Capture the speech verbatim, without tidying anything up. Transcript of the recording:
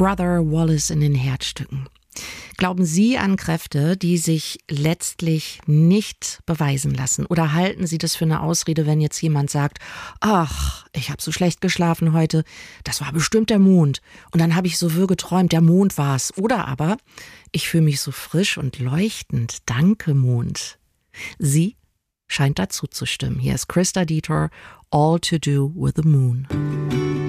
Brother Wallace in den Herzstücken. Glauben Sie an Kräfte, die sich letztlich nicht beweisen lassen? Oder halten Sie das für eine Ausrede, wenn jetzt jemand sagt, ach, ich habe so schlecht geschlafen heute, das war bestimmt der Mond. Und dann habe ich so wirr geträumt, der Mond war's. Oder aber, ich fühle mich so frisch und leuchtend, danke Mond. Sie scheint dazu zu stimmen. Hier ist Christa Dieter, All to Do with the Moon.